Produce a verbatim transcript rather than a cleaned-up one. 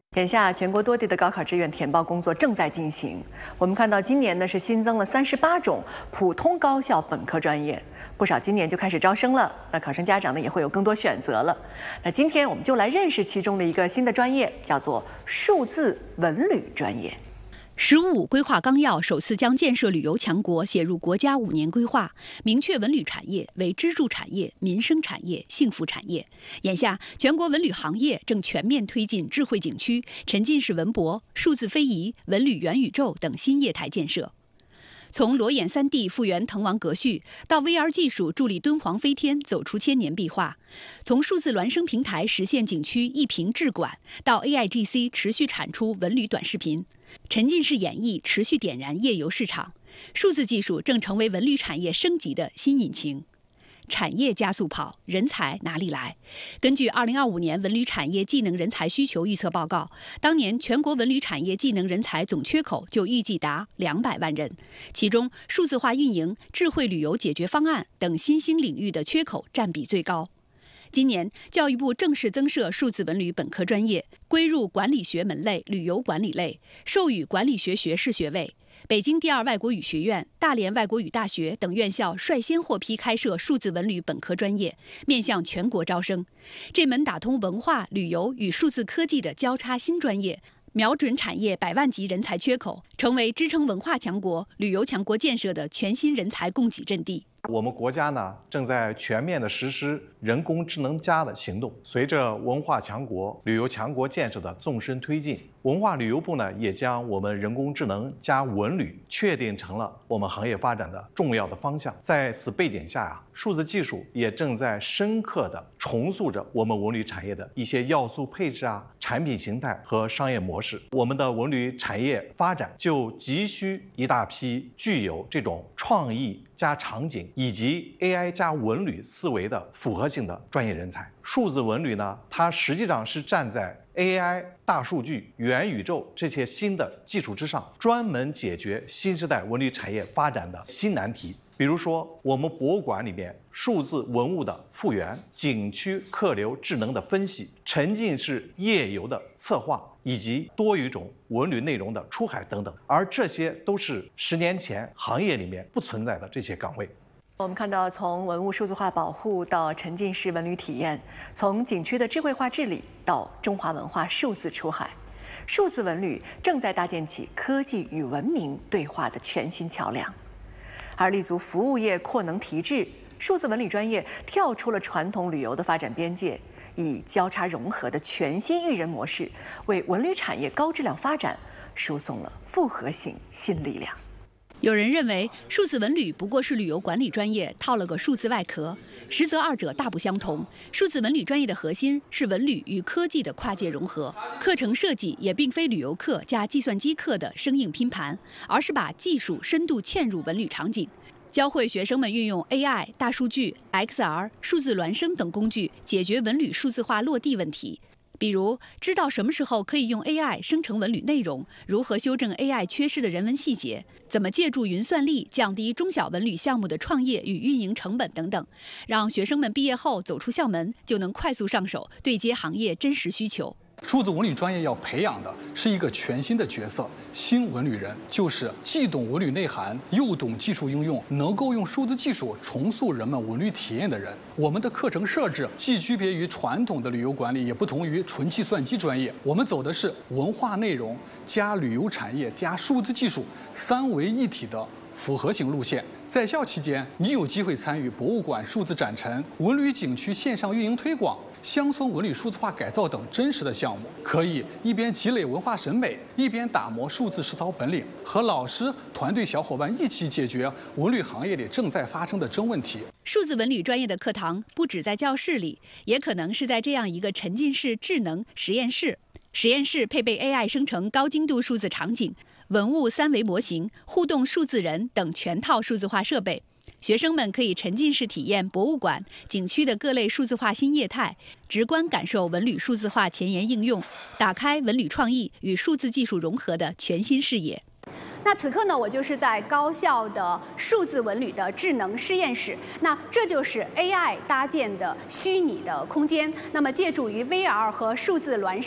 眼下，全国多地的高考志愿填报工作正在进行。我们看到，今年呢是新增了三十八种普通高校本科专业，不少今年就开始招生了。那考生家长呢也会有更多选择了。那今天我们就来认识其中的一个新的专业，叫做数字文旅专业。 “十五五”规划纲要首次将建设旅游强国写入国家五年规划，明确文旅产业为支柱产业、民生产业、幸福产业。眼下，全国文旅行业正全面推进智慧景区、沉浸式文博、数字非遗、文旅元宇宙等新业态建设。 从裸眼 三 D 复原滕王阁序，到 V R 技术助力敦煌飞天走出千年壁画；从数字孪生平台实现景区一屏智管，到 A I G C 持续产出文旅短视频，沉浸式演绎持续点燃夜游市场。数字技术正成为文旅产业升级的新引擎。 产业加速跑，人才哪里来？根据二零二五年文旅产业技能人才需求预测报告，当年全国文旅产业技能人才总缺口就预计达两百万人，其中数字化运营、智慧旅游解决方案等新兴领域的缺口占比最高。 今年，教育部正式增设数字文旅本科专业，归入管理学门类旅游管理类，授予管理学学士学位。 北京第二外国语学院、大连外国语大学等院校率先获批开设数字文旅本科专业，面向全国招生。这门打通文化、旅游与数字科技的交叉新专业，瞄准产业百万级人才缺口，成为支撑文化强国、旅游强国建设的全新人才供给阵地。 我们国家呢，正在全面的实施人工智能加的行动。随着文化强国、旅游强国建设的纵深推进，文化旅游部呢，也将我们人工智能加文旅确定成了我们行业发展的重要的方向。在此背景下呀，数字技术也正在深刻的重塑着我们文旅产业的一些要素配置啊、产品形态和商业模式。我们的文旅产业发展就急需一大批具有这种创意 加场景以及 A I 加文旅思维的复合性的专业人才。数字文旅呢，它实际上是站在 A I、大数据、元宇宙这些新的技术之上，专门解决新时代文旅产业发展的新难题。 比如说，我们博物馆里面数字文物的复原、景区客流智能的分析、沉浸式夜游的策划，以及多语种文旅内容的出海等等，而这些都是十年前行业里面不存在的这些岗位。 我们看到，从文物数字化保护到沉浸式文旅体验，从景区的智慧化治理到中华文化数字出海，数字文旅正在搭建起科技与文明对话的全新桥梁。而立足服务业扩能提质，数字文旅专业跳出了传统旅游的发展边界，以交叉融合的全新育人模式，为文旅产业高质量发展输送了复合性新力量。 有人认为，数字文旅不过是旅游管理专业套了个数字外壳，实则二者大不相同。数字文旅专业的核心是文旅与科技的跨界融合，课程设计也并非旅游课加计算机课的生硬拼盘，而是把技术深度嵌入文旅场景，教会学生们运用 A I、大数据、X R、数字孪生等工具解决文旅数字化落地问题。 比如，知道什么时候可以用 A I 生成文旅内容，如何修正 A I 缺失的人文细节，怎么借助云算力降低中小文旅项目的创业与运营成本等等，让学生们毕业后走出校门就能快速上手，对接行业真实需求。 数字文旅专业要培养的是一个全新的角色——新文旅人，就是既懂文旅内涵，又懂技术应用，能够用数字技术重塑人们文旅体验的人。我们的课程设置既区别于传统的旅游管理，也不同于纯计算机专业。我们走的是文化内容加旅游产业加数字技术三位一体的 复合型路线，在校期间，你有机会参与博物馆数字展陈、文旅景区线上运营推广、乡村文旅数字化改造等真实的项目，可以一边积累文化审美，一边打磨数字实操本领，和老师、团队小伙伴一起解决文旅行业里正在发生的真问题。 数字文旅专业的课堂不止在教室里，也可能是在这样一个沉浸式智能实验室。实验室配备 A I 生成高精度数字场景、 文物三维模型、互动数字人等全套数字化设备，学生们可以沉浸式体验博物馆、景区的各类数字化新业态，直观感受文旅数字化前沿应用，打开文旅创意与数字技术融合的全新视野。 那此刻呢，我就是在高校的数字文旅的智能实验室。那这就是 A I 搭建的虚拟的空间。那么，借助于 V R 和数字孪